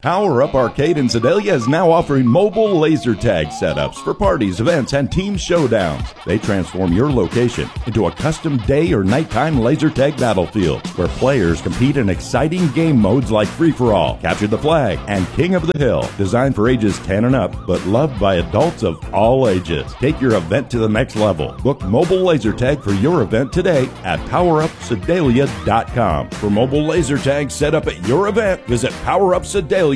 Power Up Arcade in Sedalia is now offering mobile laser tag setups for parties, events, and team showdowns. They transform your location into a custom day or nighttime laser tag battlefield where players compete in exciting game modes like Free-for-All, Capture the Flag, and King of the Hill. Designed for ages 10 and up, but loved by adults of all ages. Take your event to the next level. Book mobile laser tag for your event today at PowerUpSedalia.com. For mobile laser tag set up at your event, visit PowerUpSedalia.com.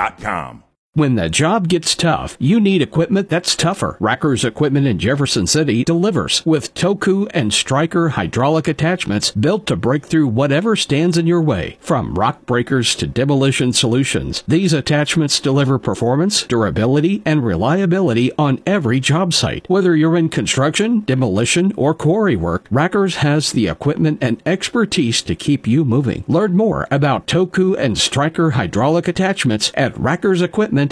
When the job gets tough, you need equipment that's tougher. Racker's Equipment in Jefferson City delivers with Toku and Striker hydraulic attachments built to break through whatever stands in your way. From rock breakers to demolition solutions, these attachments deliver performance, durability, and reliability on every job site. Whether you're in construction, demolition, or quarry work, Racker's has the equipment and expertise to keep you moving. Learn more about Toku and Striker hydraulic attachments at rackersequipment.com.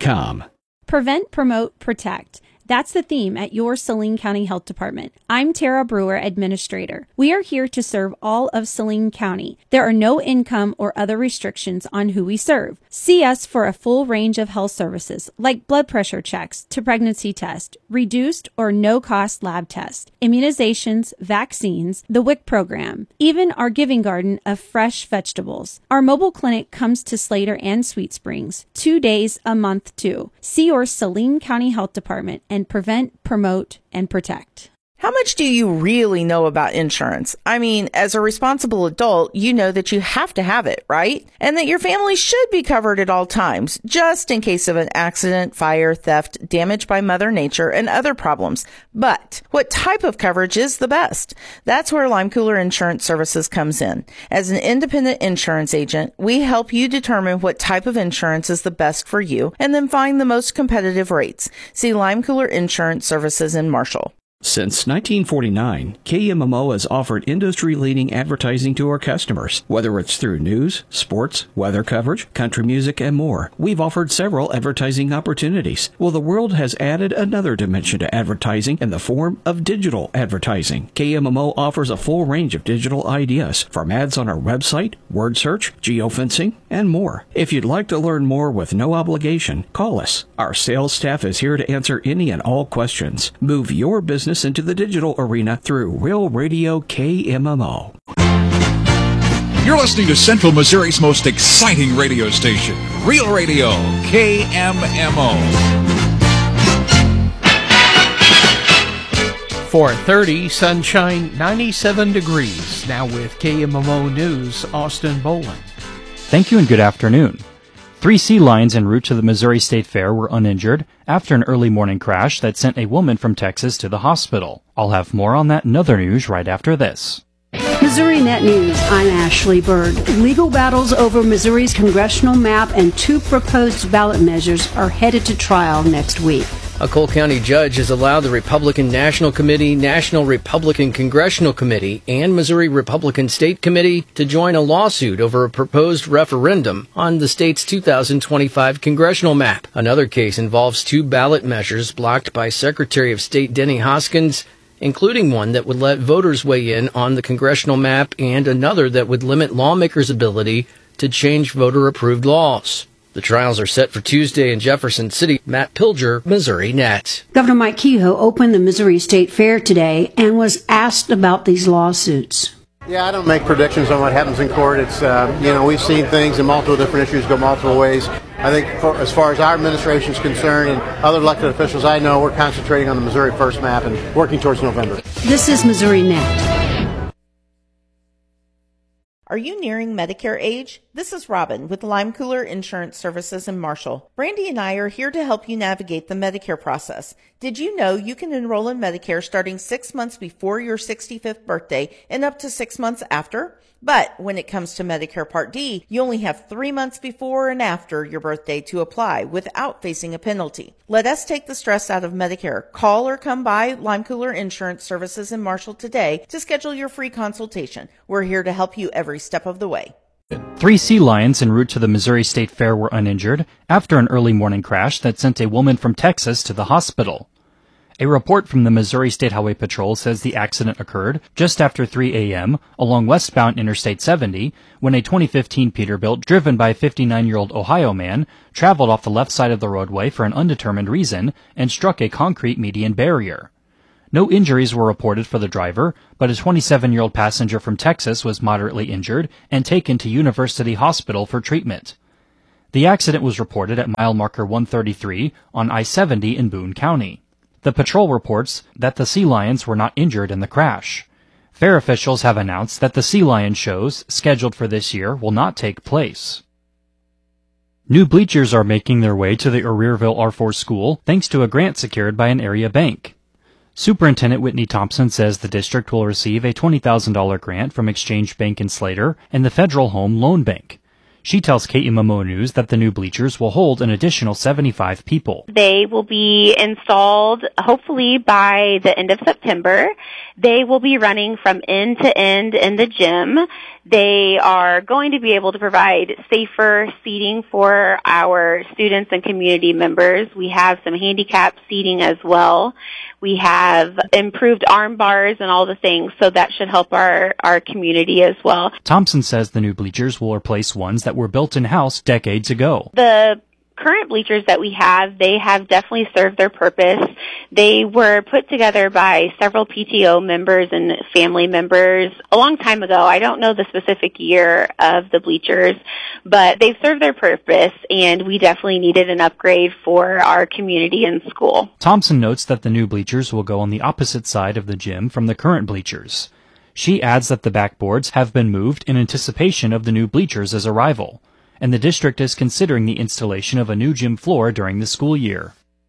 Prevent, promote, protect. That's the theme at your Saline County Health Department. I'm Tara Brewer, Administrator. We are here to serve all of Saline County. There are no income or other restrictions on who we serve. See us for a full range of health services like blood pressure checks to pregnancy test, reduced or no-cost lab tests, immunizations, vaccines, the WIC program, even our giving garden of fresh vegetables. Our mobile clinic comes to Slater and Sweet Springs 2 days a month too. See your Saline County Health Department and prevent, promote, and protect. How much do you really know about insurance? I mean, as a responsible adult, you know that you have to have it, right? And that your family should be covered at all times, just in case of an accident, fire, theft, damage by Mother Nature, and other problems. But what type of coverage is the best? That's where Lime Cooler Insurance Services comes in. As an independent insurance agent, we help you determine what type of insurance is the best for you and then find the most competitive rates. See Lime Cooler Insurance Services in Marshall. Since 1949, KMMO has offered industry-leading advertising to our customers. Whether it's through news, sports, weather coverage, country music, and more, we've offered several advertising opportunities. Well, the world has added another dimension to advertising in the form of digital advertising. KMMO offers a full range of digital ideas, from ads on our website, word search, geofencing, and more. If you'd like to learn more with no obligation, call us. Our sales staff is here to answer any and all questions. Move your business into the digital arena through Real Radio KMMO. You're listening to Central Missouri's most exciting radio station, Real Radio KMMO. 4:30, sunshine, 97 degrees. Now with KMMO News, Austin Boland. Thank you and good afternoon. 3 sea lions en route to the Missouri State Fair were uninjured after an early morning crash that sent a woman from Texas to the hospital. I'll have more on that and other news right after this. Missouri Net News, I'm Ashley Bird. Legal battles over Missouri's congressional map and 2 proposed ballot measures are headed to trial next week. A Cole County judge has allowed the Republican National Committee, National Republican Congressional Committee, and Missouri Republican State Committee to join a lawsuit over a proposed referendum on the state's 2025 congressional map. Another case involves 2 ballot measures blocked by Secretary of State Denny Hoskins, including one that would let voters weigh in on the congressional map and another that would limit lawmakers' ability to change voter-approved laws. The trials are set for Tuesday in Jefferson City. Matt Pilger, Missouri Net. Governor Mike Kehoe opened the Missouri State Fair today and was asked about these lawsuits. Yeah, I don't make predictions on what happens in court. It's, we've seen things in multiple different issues go multiple ways. I think as far as our administration is concerned and other elected officials I know, we're concentrating on the Missouri First map and working towards November. This is Missouri Net. Are you nearing Medicare age? This is Robin with Lime Cooler Insurance Services in Marshall. Brandy and I are here to help you navigate the Medicare process. Did you know you can enroll in Medicare starting 6 months before your 65th birthday and up to 6 months after? But when it comes to Medicare Part D, you only have 3 months before and after your birthday to apply without facing a penalty. Let us take the stress out of Medicare. Call or come by Lime Cooler Insurance Services in Marshall today to schedule your free consultation. We're here to help you every step of the way. 3 sea lions en route to the Missouri State Fair were uninjured after an early morning crash that sent a woman from Texas to the hospital. A report from the Missouri State Highway Patrol says the accident occurred just after 3 a.m. along westbound Interstate 70 when a 2015 Peterbilt driven by a 59-year-old Ohio man traveled off the left side of the roadway for an undetermined reason and struck a concrete median barrier. No injuries were reported for the driver, but a 27-year-old passenger from Texas was moderately injured and taken to University Hospital for treatment. The accident was reported at mile marker 133 on I-70 in Boone County. The patrol reports that the Sea Lions were not injured in the crash. Fair officials have announced that the Sea Lion shows scheduled for this year will not take place. New bleachers are making their way to the Arrearville R4 school thanks to a grant secured by an area bank. Superintendent Whitney Thompson says the district will receive a $20,000 grant from Exchange Bank in Slater and the Federal Home Loan Bank. She tells KMMO News that the new bleachers will hold an additional 75 people. They will be installed hopefully by the end of September. They will be running from end to end in the gym. They are going to be able to provide safer seating for our students and community members. We have some handicap seating as well. We have improved arm bars and all the things, so that should help our community as well. Thompson says the new bleachers will replace ones that were built in-house decades ago. The current bleachers that we have, they have definitely served their purpose. They were put together by several PTO members and family members a long time ago. I don't know the specific year of the bleachers, but they've served their purpose, and we definitely needed an upgrade for our community and school. Thompson notes that the new bleachers will go on the opposite side of the gym from the current bleachers. She adds that the backboards have been moved in anticipation of the new bleachers' arrival, and the district is considering the installation of a new gym floor during the school year.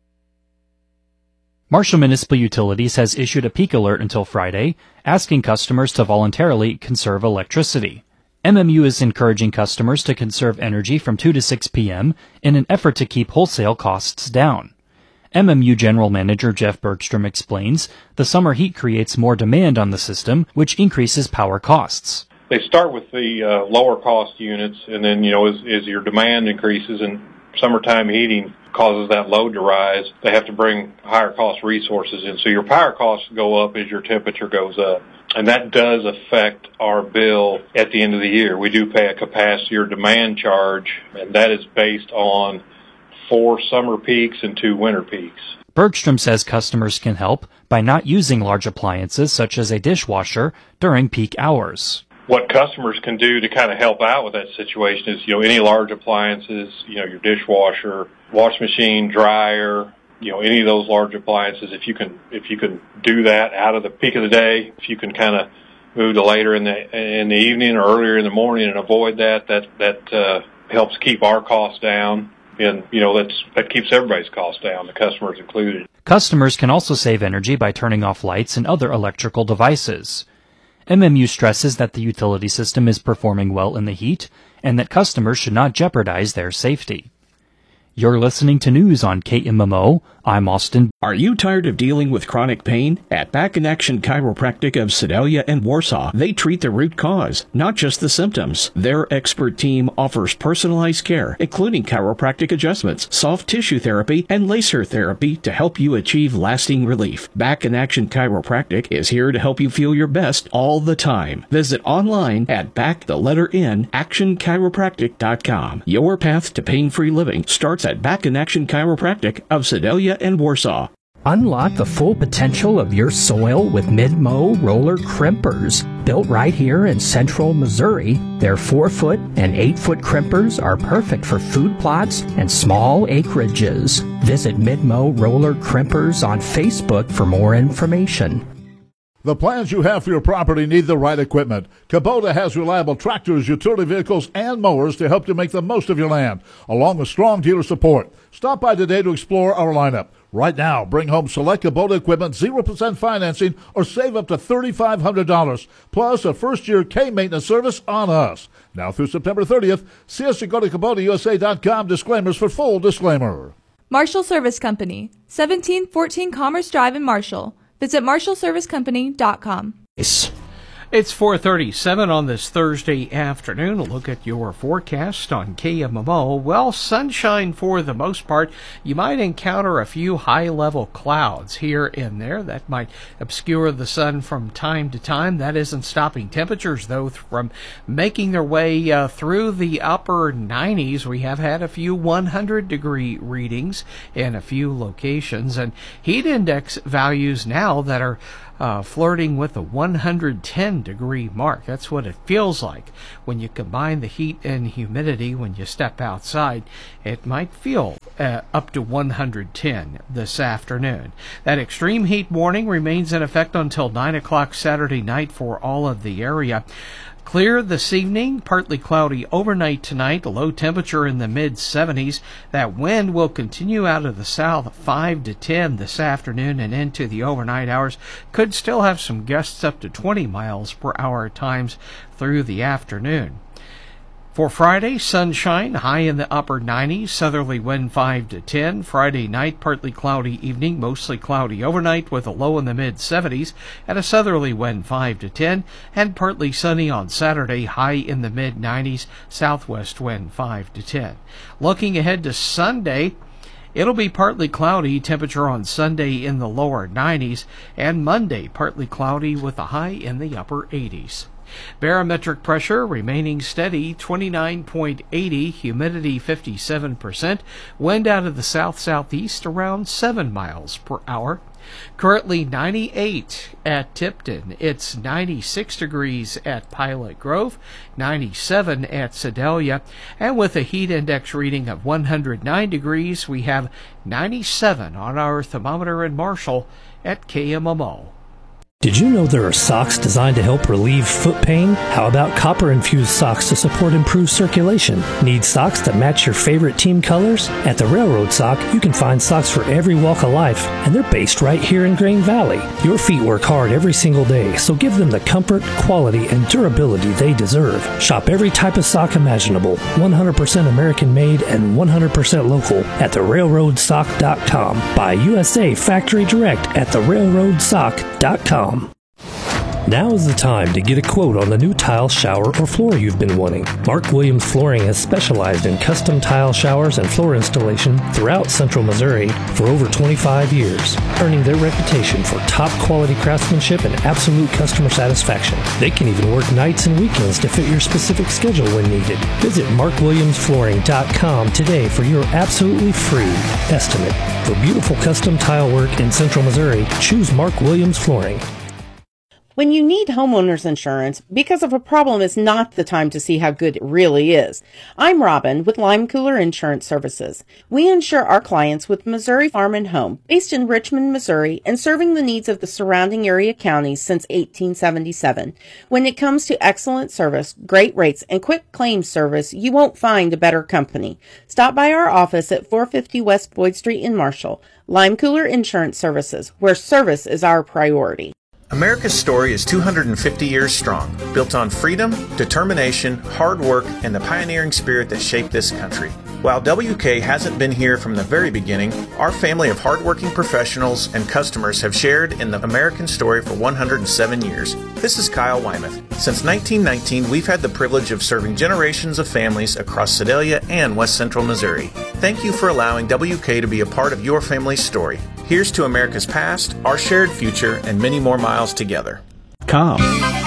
Marshall Municipal Utilities has issued a peak alert until Friday, asking customers to voluntarily conserve electricity. MMU is encouraging customers to conserve energy from 2 to 6 p.m. in an effort to keep wholesale costs down. MMU General Manager Jeff Bergstrom explains the summer heat creates more demand on the system, which increases power costs. They start with the lower cost units, and then, as your demand increases and summertime heating causes that load to rise, they have to bring higher cost resources in. So your power costs go up as your temperature goes up. And that does affect our bill at the end of the year. We do pay a capacity or demand charge, and that is based on 4 summer peaks and 2 winter peaks. Bergstrom says customers can help by not using large appliances such as a dishwasher during peak hours. What customers can do to kind of help out with that situation is, any large appliances, your dishwasher, wash machine, dryer, any of those large appliances, if you can do that out of the peak of the day, if you can kind of move to later in the evening or earlier in the morning and avoid that helps keep our costs down. And, that keeps everybody's costs down, the customers included. Customers can also save energy by turning off lights and other electrical devices. MMU stresses that the utility system is performing well in the heat and that customers should not jeopardize their safety. You're listening to news on KMMO. I'm Austin. Are you tired of dealing with chronic pain? At Back in Action Chiropractic of Sedalia and Warsaw, they treat the root cause, not just the symptoms. Their expert team offers personalized care, including chiropractic adjustments, soft tissue therapy, and laser therapy to help you achieve lasting relief. Back in Action Chiropractic is here to help you feel your best all the time. Visit online at actionchiropractic.com. Your path to pain-free living starts at Back in Action Chiropractic of Sedalia and Warsaw. Unlock the full potential of your soil with Mid-Mow roller crimpers. Built right here in central Missouri, their 4-foot and 8-foot crimpers are perfect for food plots and small acreages. Visit Mid-Mow roller crimpers on Facebook for more information. The plans you have for your property need the right equipment. Kubota has reliable tractors, utility vehicles, and mowers to help you make the most of your land, along with strong dealer support. Stop by today to explore our lineup. Right now, bring home select Kubota equipment, 0% financing, or save up to $3,500, plus a first-year K-maintenance service on us. Now through September 30th, see us at go to KubotaUSA.com. Disclaimers for full disclaimer. Marshall Service Company, 1714 Commerce Drive in Marshall. Visit marshallservicecompany.com. It's 4:37 on this Thursday afternoon. A look at your forecast on KMMO. Well, sunshine for the most part. You might encounter a few high-level clouds here and there that might obscure the sun from time to time. That isn't stopping temperatures, though, from making their way through the upper 90s. We have had a few 100-degree readings in a few locations, and heat index values now that are flirting with the 110-degree mark. That's what it feels like when you combine the heat and humidity. When you step outside, it might feel up to 110 this afternoon. That extreme heat warning remains in effect until 9 o'clock Saturday night for all of the area. Clear this evening, partly cloudy overnight tonight, a low temperature in the mid-70s. That wind will continue out of the south 5 to 10 this afternoon and into the overnight hours. Could still have some gusts up to 20 miles per hour at times through the afternoon. For Friday, sunshine, high in the upper 90s, southerly wind 5 to 10. Friday night, partly cloudy evening, mostly cloudy overnight with a low in the mid-70s and a southerly wind 5 to 10. And partly sunny on Saturday, high in the mid-90s, southwest wind 5 to 10. Looking ahead to Sunday, it'll be partly cloudy, temperature on Sunday in the lower 90s, and Monday partly cloudy with a high in the upper 80s. Barometric pressure remaining steady, 29.80, humidity 57%, wind out of the south-southeast around 7 miles per hour. Currently 98 at Tipton. It's 96 degrees at Pilot Grove, 97 at Sedalia, and with a heat index reading of 109 degrees, we have 97 on our thermometer in Marshall at KMMO. Did you know there are socks designed to help relieve foot pain? How about copper-infused socks to support improved circulation? Need socks that match your favorite team colors? At the Railroad Sock, you can find socks for every walk of life, and they're based right here in Grain Valley. Your feet work hard every single day, so give them the comfort, quality, and durability they deserve. Shop every type of sock imaginable, 100% American-made and 100% local at therailroadsock.com. Buy USA Factory Direct at therailroadsock.com. Now is the time to get a quote on the new tile, shower, or floor you've been wanting. Mark Williams Flooring has specialized in custom tile showers and floor installation throughout Central Missouri for over 25 years, earning their reputation for top quality craftsmanship and absolute customer satisfaction. They can even work nights and weekends to fit your specific schedule when needed. Visit markwilliamsflooring.com today for your absolutely free estimate. For beautiful custom tile work in Central Missouri, choose Mark Williams Flooring. When you need homeowners insurance, because of a problem is not the time to see how good it really is. I'm Robin with Lime Cooler Insurance Services. We insure our clients with Missouri Farm and Home, based in Richmond, Missouri, and serving the needs of the surrounding area counties since 1877. When it comes to excellent service, great rates, and quick claims service, you won't find a better company. Stop by our office at 450 West Boyd Street in Marshall. Lime Cooler Insurance Services, where service is our priority. America's story is 250 years strong, built on freedom, determination, hard work, and the pioneering spirit that shaped this country. While WK hasn't been here from the very beginning, our family of hardworking professionals and customers have shared in the American story for 107 years. This is Kyle Wymuth. Since 1919, we've had the privilege of serving generations of families across Sedalia and West Central Missouri. Thank you for allowing WK to be a part of your family's story. Here's to America's past, our shared future, and many more miles together.